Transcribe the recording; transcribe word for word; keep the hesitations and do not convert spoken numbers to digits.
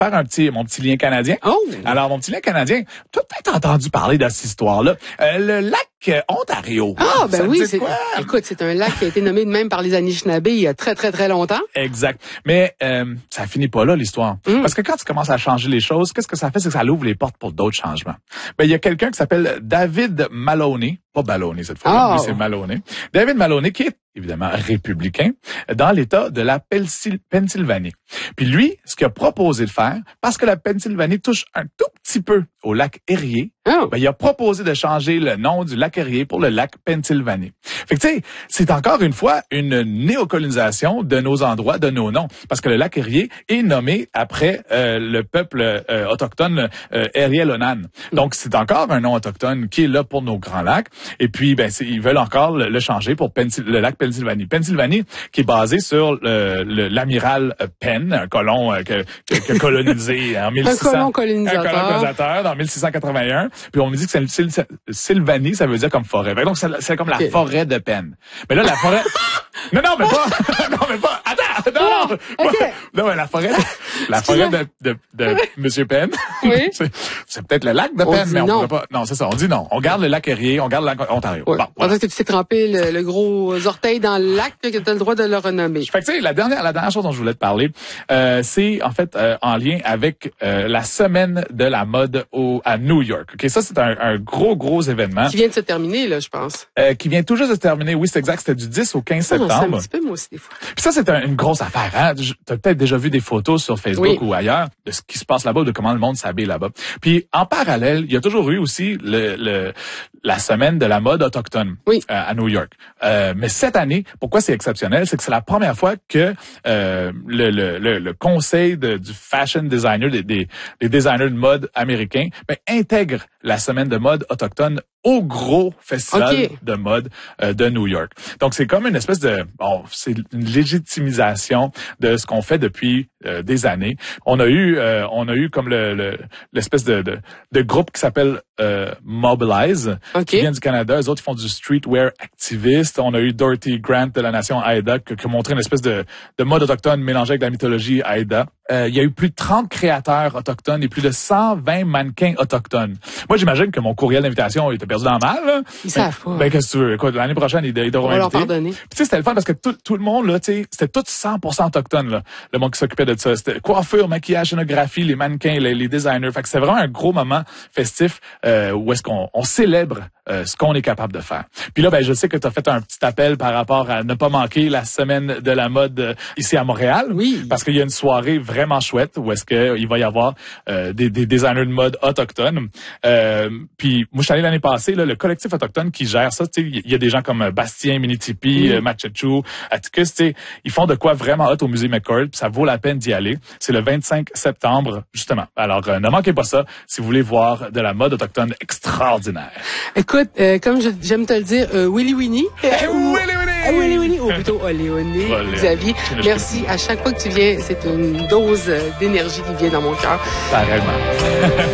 faire un petit, mon petit lien canadien. Oh! Alors, mon petit lien canadien, tu as peut-être entendu parler de cette histoire-là. Euh, le lac euh, Ontario. Ah, ben ça oui, dit c'est, quoi? écoute, c'est un lac qui a été nommé de même par les Anishinaabe il y a très, très, très longtemps. Exact. Mais euh, ça finit pas là, l'histoire. Mm. Parce que quand tu commences à changer les choses, qu'est-ce que ça fait? C'est que ça ouvre les portes pour d'autres changements. Ben, il y a quelqu'un qui s'appelle David Maloney. Pas Balloney cette fois, Oh. lui c'est Maloney. David Maloney, qui est évidemment républicain, dans l'État de la Pensil- Pennsylvanie. Puis lui, ce qu'il a proposé de faire, parce que la Pennsylvanie touche un tout petit peu au lac Erie, Oh. ben, il a proposé de changer le nom du lac Erie pour le lac Pennsylvanie. Fait que tu sais, c'est encore une fois une néocolonisation de nos endroits, de nos noms, parce que le lac Erie est nommé après euh, le peuple euh, autochtone euh, Erie-Lonan. Donc c'est encore un nom autochtone qui est là pour nos grands lacs. Et puis ben c'est, ils veulent encore le, le changer pour Pensil- le lac Pennsylvanie. Pennsylvanie qui est basé sur le, le, l'amiral Penn, un colon euh, que, que, que colonisé en mille six cents. Un colon colonisateur. Un colon colonisateur dans mille six cent quatre-vingt-un. Puis on me dit que c'est Syl- Sylvanie, ça veut dire comme forêt. Donc c'est, c'est comme la Okay. forêt de Penn. Mais là la forêt Non non mais pas non mais pas attends non non Oh, okay. non mais la forêt la forêt de de, de Monsieur Penn. Oui. c'est, c'est peut-être le lac de On Penn dit mais on non. pourrait pas non c'est ça on dit non on garde le lac Erie on garde le lac Ontario. Ouais. Bon, voilà. Parce que tu t'es trempé le, le gros orteil dans le lac, là, que tu as le droit de le renommer. Fait que tu sais, la dernière, la dernière chose dont je voulais te parler, euh, c'est en fait euh, en lien avec euh, la semaine de la mode au à New York. Ok, ça c'est un, un gros gros événement Qui vient de se terminer, là, je pense. euh, qui vient tout juste de se terminer. Oui, c'est exact, c'était du dix au quinze Ça, j'en sais un septembre. petit peu, moi aussi, des fois. Puis ça c'est un- une grosse affaire. Hein? Tu as peut-être déjà vu des photos sur Facebook Oui. ou ailleurs de ce qui se passe là-bas, de comment le monde s'habille là-bas. Puis en parallèle, il y a toujours eu aussi le, le la semaine de la mode autochtone Oui. euh, à New York. Euh, mais cette année, pourquoi c'est exceptionnel, c'est que c'est la première fois que euh, le, le, le, le conseil de, du fashion designer, des, des, des designers de mode américains, ben, intègre la semaine de mode autochtone au gros festival Okay. de mode euh, de New York. Donc c'est comme une espèce de bon, c'est une légitimisation de ce qu'on fait depuis euh, des années. On a eu euh, on a eu comme le, le l'espèce de, de de groupe qui s'appelle euh, Mobilize OK. qui vient du Canada. Eux autres ils font du streetwear activiste. On a eu Dorothy Grant de la nation Haida qui, qui a montré une espèce de de mode autochtone mélangé avec la mythologie Haida. Euh, il y a eu plus de trente créateurs autochtones et plus de cent vingt mannequins autochtones. Moi, j'imagine que mon courriel d'invitation était perdu dans le mal. Là. Ils Ben, savent pas. Ben, qu'est-ce que tu veux? Écoute, l'année prochaine, ils, ils devront On va leur inviter. pardonner. Puis tu sais, c'était le fun parce que tout, tout le monde, là, tu sais, c'était tout cent pour cent autochtone, là, le monde qui s'occupait de ça. C'était coiffure, maquillage, scénographie, les mannequins, les, les designers. Fait que c'était vraiment un gros moment festif euh, où est-ce qu'on on célèbre euh, ce qu'on est capable de faire. Puis là, ben, je sais que tu as fait un petit appel par rapport à ne pas manquer la semaine de la mode euh, ici à Montréal. Oui. Parce qu'il y a une soirée vraiment chouette où est-ce qu'il va y avoir euh, des, des designers de mode autochtones. Euh, puis moi, je suis allé l'année passée, là, le collectif autochtone qui gère ça, tu sais, il y a des gens comme Bastien, Minitipi, Mm. euh, Machechu, Atticus, tu sais, ils font de quoi vraiment hot au musée McCord, puis ça vaut la peine d'y aller. C'est le vingt-cinq septembre, justement. Alors, euh, ne manquez pas ça si vous voulez voir de la mode autochtone extraordinaire. Écoute, euh, comme je- j'aime te le dire, euh, Willy Winnie. Hey, Willy Winnie! Eh, Willy Winnie, ou plutôt Oléoné, Olé. Xavier. Merci. À chaque fois que tu viens, c'est une dose euh, d'énergie qui vient dans mon cœur. Pareillement.